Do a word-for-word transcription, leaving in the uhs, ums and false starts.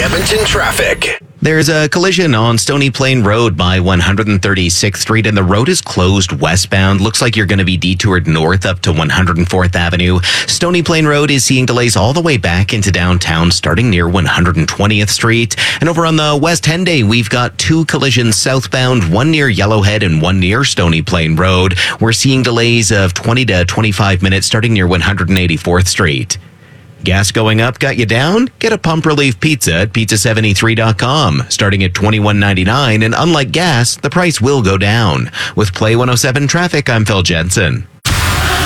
Edmonton traffic. There's a collision on Stony Plain Road by one hundred thirty-sixth Street, and the road is closed westbound. Looks like you're going to be detoured north up to one hundred fourth Avenue. Stony Plain Road is seeing delays all the way back into downtown, starting near one hundred twentieth Street. And over on the West Henday, we've got two collisions southbound, one near Yellowhead and one near Stony Plain Road. We're seeing delays of twenty to twenty-five minutes, starting near one hundred eighty-fourth Street. Gas going up got you down? Get a pump relief pizza at pizza seventy-three dot com, starting at twenty-one ninety-nine, and unlike gas, the price will go down. With Play one oh seven Traffic, I'm Phil Jensen.